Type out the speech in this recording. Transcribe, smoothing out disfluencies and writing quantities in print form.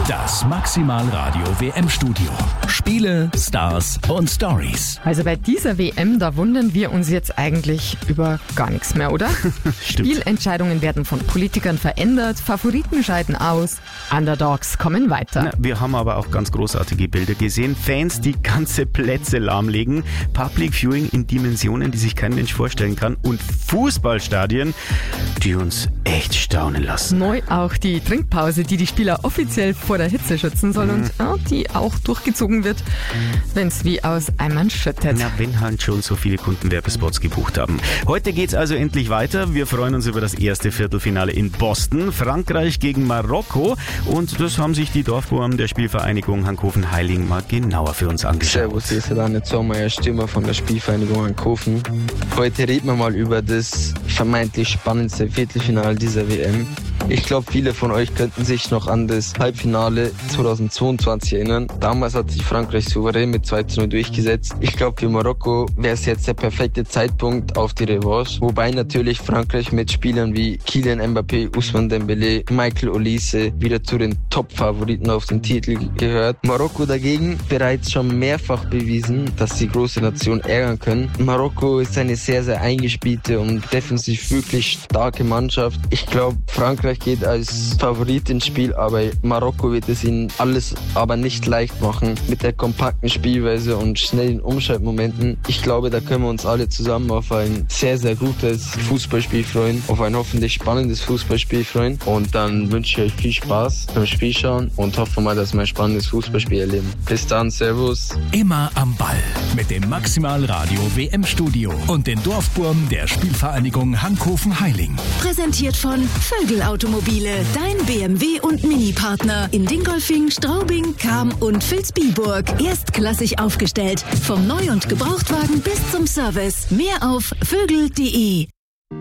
Das Maximal Radio WM-Studio. Spiele, Stars und Stories. Also bei dieser WM, da wundern wir uns jetzt eigentlich über gar nichts mehr, oder? Spielentscheidungen werden von Politikern verändert, Favoriten scheiden aus, Underdogs kommen weiter. Wir haben aber auch ganz großartige Bilder gesehen. Fans, die ganze Plätze lahmlegen, Public Viewing in Dimensionen, die sich kein Mensch vorstellen kann und Fußballstadien, die uns echt staunen lassen. Neu auch die Trinkpause, die Spieler offiziell vor der Hitze schützen soll und die auch durchgezogen wird, wenn es wie aus Eimern schüttet. Na, wenn halt schon so viele Kunden Werbespots gebucht haben. Heute geht's also endlich weiter. Wir freuen uns über das erste Viertelfinale in Boston. Frankreich gegen Marokko. Und das haben sich die Dorfbuben der Spielvereinigung Hankofen-Heiling mal genauer für uns angeschaut. Servus, hier ist der Daniel Zollmeier, Stürmer von der Spielvereinigung Hankofen. Heute reden wir mal über das vermeintlich spannendste Viertelfinale dieser WM. Ich glaube, viele von euch könnten sich noch an das Halbfinale 2022 erinnern. Damals hat sich Frankreich souverän mit 2:0 durchgesetzt. Ich glaube, für Marokko wäre es jetzt der perfekte Zeitpunkt auf die Revanche. Wobei natürlich Frankreich mit Spielern wie Kylian Mbappé, Ousmane Dembélé, Michael Olise wieder zu den Top-Favoriten auf den Titel gehört. Marokko dagegen bereits schon mehrfach bewiesen, dass die große Nation ärgern können. Marokko ist eine sehr, sehr eingespielte und defensiv wirklich starke Mannschaft. Ich glaube, Frankreich geht als Favorit ins Spiel, aber Marokko wird es ihnen alles aber nicht leicht machen mit der kompakten Spielweise und schnellen Umschaltmomenten. Ich glaube, da können wir uns alle zusammen auf ein sehr, sehr gutes Fußballspiel freuen, auf ein hoffentlich spannendes Fußballspiel freuen und dann wünsche ich euch viel Spaß beim Spiel schauen und hoffe mal, dass wir ein spannendes Fußballspiel erleben. Bis dann, Servus. Immer am Ball mit dem Maximal Radio WM-Studio und den Dorfburm der Spielvereinigung Hankofen-Heiling. Präsentiert von Vögel Automobile, dein BMW und Mini-Partner in Dingolfing, Straubing, Cham und Vilsbiburg. Erstklassig aufgestellt, vom Neu- und Gebrauchtwagen bis zum Service. Mehr auf vögel.de.